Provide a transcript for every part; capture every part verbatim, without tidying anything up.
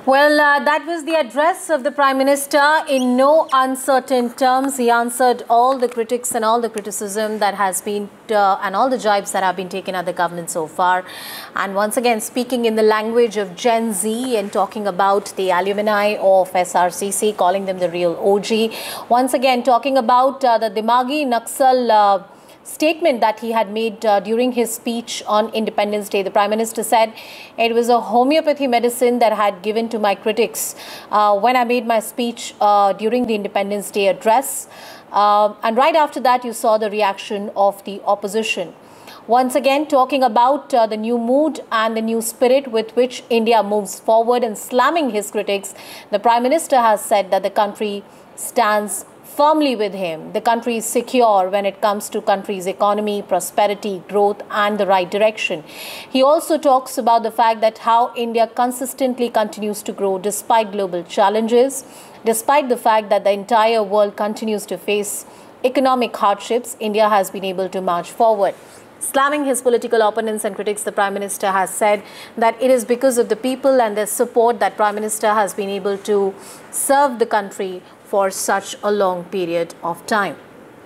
Well, uh, that was the address of the Prime Minister. In no uncertain terms, he answered all the critics and all the criticism that has been uh, and all the jibes that have been taken at the government so far. And once again, speaking in the language of Gen Z and talking about the alumni of S R C C, calling them the real O G. Once again, talking about uh, the Dimagi Naxal uh, statement that he had made uh, during his speech on Independence Day. The Prime Minister said it was a homeopathy medicine that I had given to my critics uh, when I made my speech uh, during the Independence Day address. Uh, and right after that, you saw the reaction of the opposition. Once again, talking about uh, the new mood and the new spirit with which India moves forward and slamming his critics, the Prime Minister has said that the country stands firmly with him. The country is secure when it comes to country's economy, prosperity, growth and the right direction. He also talks about the fact that how India consistently continues to grow despite global challenges, despite the fact that the entire world continues to face economic hardships. India has been able to march forward. Slamming his political opponents and critics, the Prime Minister has said that it is because of the people and their support that Prime Minister has been able to serve the country for such a long period of time.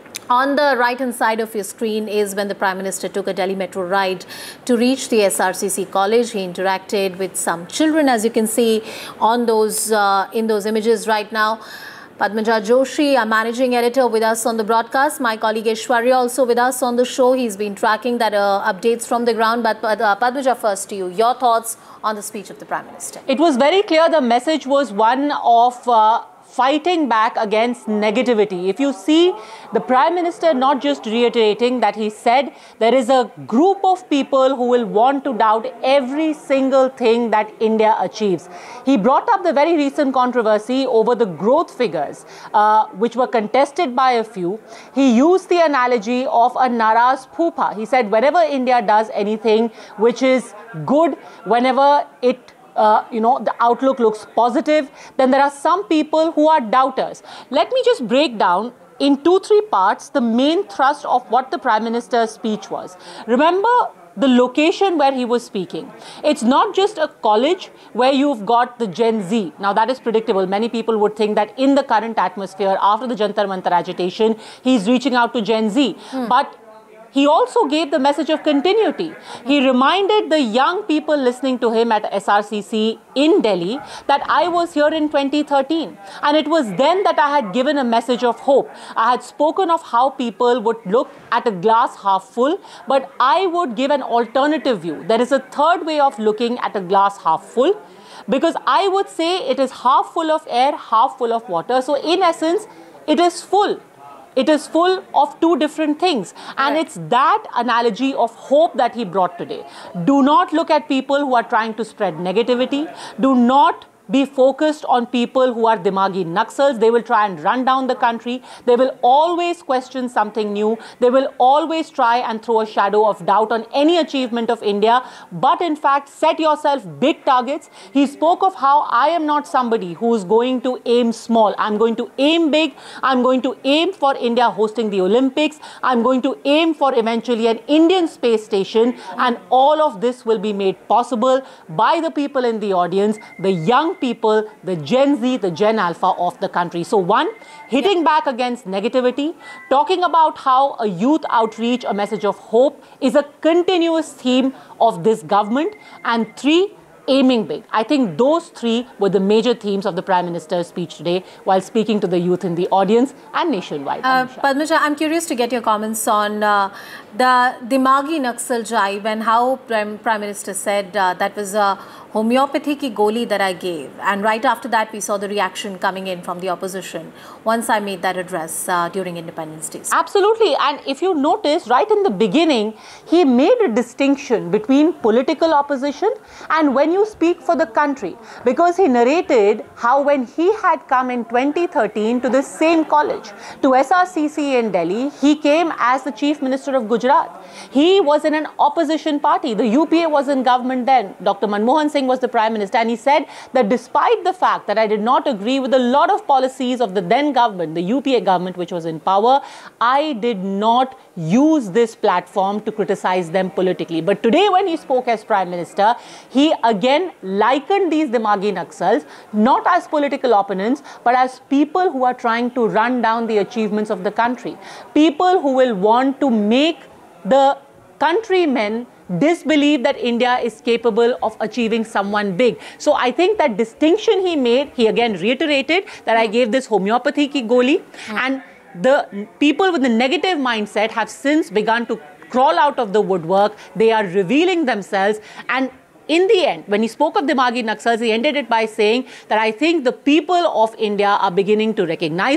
On the right-hand side of your screen is when the Prime Minister took a Delhi Metro ride to reach the S R C C college. He interacted with some children, as you can see on those uh, in those images right now. Padmaja Joshi, our managing editor, with us on the broadcast. My colleague Aishwarya also with us on the show. He's been tracking that uh, updates from the ground. But uh, Padmaja, first to you, your thoughts on the speech of the Prime Minister. It was very clear the message was one of uh, fighting back against negativity. If you see the Prime Minister not just reiterating that he said there is a group of people who will want to doubt every single thing that India achieves. He brought up the very recent controversy over the growth figures, uh, which were contested by a few. He used the analogy of a naraz phupa. He said whenever India does anything which is good, whenever it Uh, you know, the outlook looks positive, then there are some people who are doubters. Let me just break down in two, three parts the main thrust of what the Prime Minister's speech was. Remember the location where he was speaking. It's not just a college where you've got the Gen Z. Now that is predictable. Many people would think that in the current atmosphere, after the Jantar Mantar agitation, he's reaching out to Gen Z. Hmm. But he also gave the message of continuity. He reminded the young people listening to him at S R C C in Delhi that I was here in twenty thirteen. And it was then that I had given a message of hope. I had spoken of how people would look at a glass half full, but I would give an alternative view. There is a third way of looking at a glass half full, because I would say it is half full of air, half full of water. So in essence, it is full. It is full of two different things. And right. It's that analogy of hope that he brought today. Do not look at people who are trying to spread negativity. Do not be focused on people who are Dimagi Naxals. They will try and run down the country. They will always question something new. They will always try and throw a shadow of doubt on any achievement of India. But in fact, set yourself big targets. He spoke of how I am not somebody who is going to aim small. I'm going to aim big. I'm going to aim for India hosting the Olympics. I'm going to aim for eventually an Indian space station. And all of this will be made possible by the people in the audience, the young people, the Gen Z, the Gen Alpha of the country. So one, hitting back against negativity, talking about how a youth outreach, a message of hope is a continuous theme of this government. And three, aiming big. I think those three were the major themes of the Prime Minister's speech today while speaking to the youth in the audience and nationwide. Uh, Padmaja, I'm curious to get your comments on uh, the Dimagi Naxal jibe and how Prime, Prime Minister said uh, that was a homeopathy ki goli that I gave. And right after that, we saw the reaction coming in from the opposition once I made that address uh, during Independence Day. Absolutely. And if you notice, right in the beginning, he made a distinction between political opposition and when you speak for the country, because he narrated how when he had come in twenty thirteen to this same college, to S R C C in Delhi, he came as the Chief Minister of Gujarat. He was in an opposition party. The U P A was in government then. Doctor Manmohan Singh Singh was the Prime Minister, and he said that despite the fact that I did not agree with a lot of policies of the then government, the U P A government which was in power, I did not use this platform to criticize them politically. But today when he spoke as Prime Minister, he again likened these Dimagi Naxals not as political opponents, but as people who are trying to run down the achievements of the country. People who will want to make the countrymen disbelieve that India is capable of achieving someone big. So I think that distinction he made, he again reiterated that I gave this homeopathy ki goli, and the people with the negative mindset have since begun to crawl out of the woodwork. They are revealing themselves, and in the end, when he spoke of Dimagi Naxals, he ended it by saying that I think the people of India are beginning to recognize